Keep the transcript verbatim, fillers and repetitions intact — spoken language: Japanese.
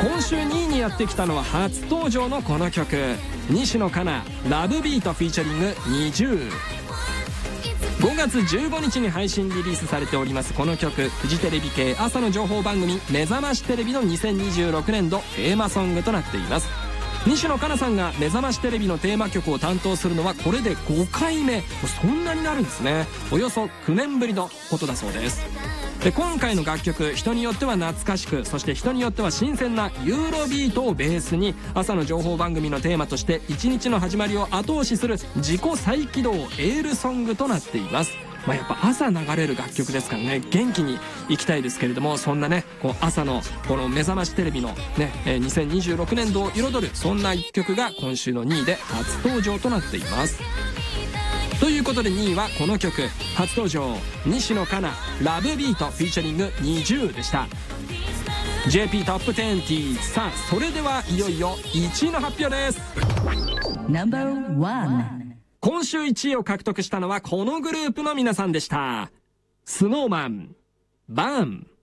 今週にいにやってきたのは初登場のこの曲、西野カナラブビートフィーチャリングにじゅう。ごがつじゅうごにちに配信リリースされておりますこの曲、フジテレビ系朝の情報番組目覚ましテレビのにせんにじゅうろくねんどテーマソングとなっています。西野カナさんが目覚ましテレビのテーマ曲を担当するのはこれでごかいめ。そんなになるんですね。およそきゅうねんぶりのことだそうです。で今回の楽曲、人によっては懐かしく、そして人によっては新鮮なユーロビートをベースに、朝の情報番組のテーマとして一日の始まりを後押しする自己再起動エールソングとなっています。まあ、やっぱ朝流れる楽曲ですからね、元気にいきたいですけれども、そんなねこう朝のこの目覚ましテレビのね、えー、にせんにじゅうろくねんどを彩るそんないっきょくが今週のにいで初登場となっています。ということでにいはこの曲、初登場西野カナラブビートフィーチャリングにじゅうでした。 ジェーピー トップにじゅう。さあそれではいよいよいちいの発表です。 ナンバーワン。 今週いちいを獲得したのはこのグループの皆さんでした。スノーマン、バーン。